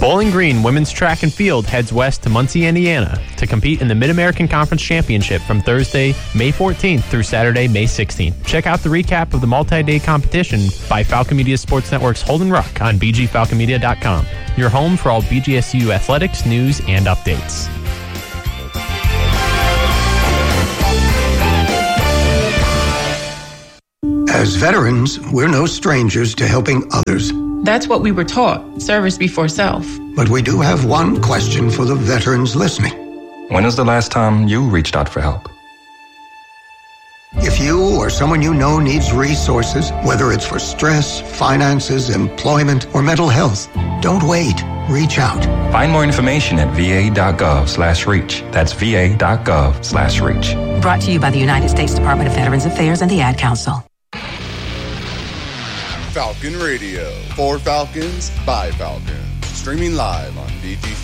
Bowling Green Women's Track and Field heads west to Muncie, Indiana to compete in the Mid-American Conference Championship from Thursday, May 14th through Saturday, May 16th. Check out the recap of the multi-day competition by Falcon Media Sports Network's Holden Ruck on bgfalconmedia.com. Your home for all BGSU athletics, news, and updates. As veterans, we're no strangers to helping others. That's what we were taught, service before self. But we do have one question for the veterans listening. When was the last time you reached out for help? If you or someone you know needs resources, whether it's for stress, finances, employment, or mental health, don't wait. Reach out. Find more information at va.gov/reach. That's va.gov/reach. Brought to you by the United States Department of Veterans Affairs and the Ad Council. Falcon Radio. For Falcons, by Falcons. Streaming live on BG